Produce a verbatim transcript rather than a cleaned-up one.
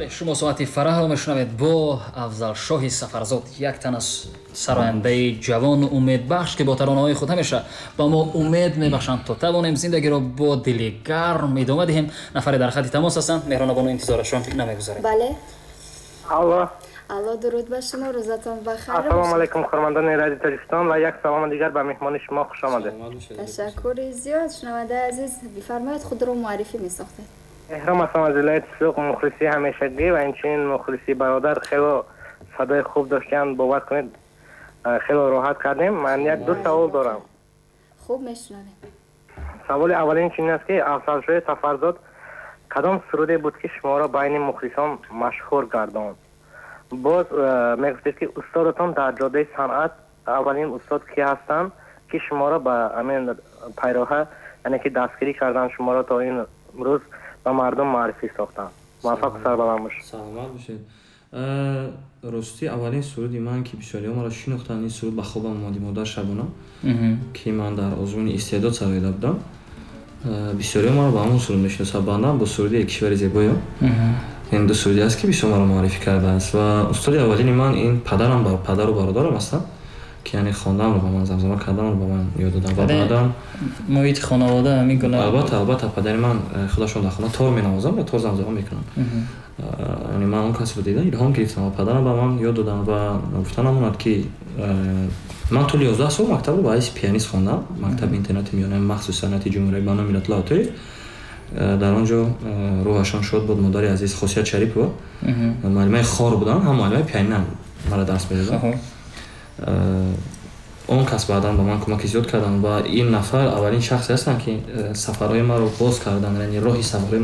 бале, шумо соати Фараҳро мешунавед бо Афзалшоҳи Сафарзод, як тан аз сарояндаи ҷавону умедбахш ки бо таронаҳои худ ҳамеша ба мо умед мебахшанд то тавонем зиндагиро бо дили гарм идома диҳем. нафаре дар хати тамос ҳастанд. меҳронобону интизорашон намегузорем. бале. алло алло, дуруд ба шумо, рӯзатон бахайр. ассалому алайкум хормандони радио Тоҷикистон ва як салом дигар ба меҳмони шумо хуш омадед. ташаккури зиёд. шунавандаи азиз, бифармоед, худро муаррифӣ месохтед. эҳром ҳастам аз вилояти Сиёқ, мухлиси ҳамешагӣ ва инчунин мухлиси бародар. хело садои хуб доштанд, бовар кунед хело роҳат кардем. ман як ду савол дорам. хуб, мешунавем. саволи аввалин чунин аст ки Афзалшоҳи Сафарзод кадом суруде буд ки шуморо байни мухлисон машҳур гардонд? боз мегуфтед ки устодатон дар ҷодаи санъат аввалин устод ки ҳастанд ки шуморо ба амин пайроҳа, яъне ки дастгирӣ карданд шуморо то ин рӯз ба мардум маърифӣ сохтанд. муваффақу сарбаланд бошед. саломат бошед. рости аввалин суруди ман ки бисёриҳо маро шинохтанд, ин суруд ба хобам омади модар шабона ки ман дар озмуни истеъдод сароида будам. бисёриҳо маро ба ҳамон суруд мешиносанд. бандам бо суруди кишвари зебоё. ин ду суруди аст ки бисёр маро маърифӣ кардааст ва устоди аввалини ман ин падарам ба падару бародарам ҳастанд ки яъне хонданро ба ман замзама карданро ба ман ёд доданд ва баъдан муҳити хонавода ҳамин гуна. албатта албатта падари ман худашон дар хона тор менавозанд ва тор замзама мекунанд. яъне ман он касро дида илҳом гирифтам ва падарам ба ман ёд доданд ва гуфтан ҳамонад ки ман тӯли ёздаҳ сол мактабро ба ҳайси пианист хондам. мактаби интернати миёнаи махсуси санъати ҷумҳурияи бану миллатлаҳ Отои. дар он ҷо рӯҳашон шод буд модари азиз Хосият Шарипова. муаллимаи хор буданд, ҳам муаллимаи пианино мара дарс медоданд. он кас баъдан ба ман кӯмаки зиёд карданд ва ин нафар аввалин шахсе ҳастанд ки сафарҳои маро боз карданд, яъне роҳи сафарҳои